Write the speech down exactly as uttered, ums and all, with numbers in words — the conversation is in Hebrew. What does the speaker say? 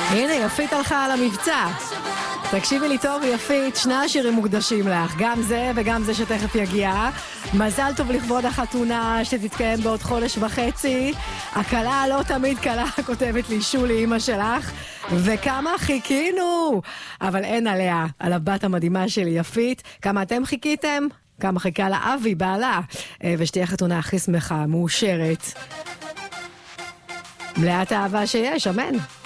הנה, יפית הלכה על המבצע. תקשיבי לי טוב, יפית, שני השירים מוקדשים לך, גם זה וגם זה שתכף יגיע. מזל טוב לכבוד החתונה שתתקיים בעוד חודש וחצי. הקלה לא תמיד קלה, כותבת לי שולי, אמא שלך. וכמה חיכינו, אבל אין עליה, על הבת המדהימה שלי יפית. כמה אתם חיכיתם? כמה חיכה לה אבי, בעלה, ושתהיה חתונה הכי שמחה, מאושרת, מלאת האהבה שיש, אמן.